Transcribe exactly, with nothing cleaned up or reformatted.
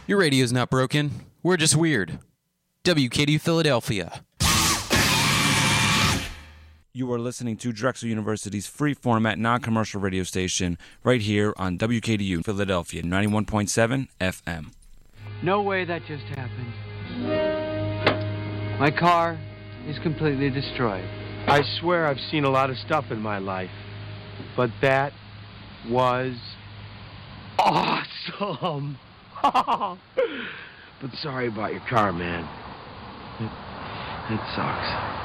Your radio's not broken. We're just weird. W K D U Philadelphia. You are listening to Drexel University's free format non-commercial radio station right here on W K D U Philadelphia ninety-one point seven F M. No way that just happened. My car is completely destroyed. I swear I've seen a lot of stuff in my life, but that was awesome. But sorry about your car, man. It, it sucks.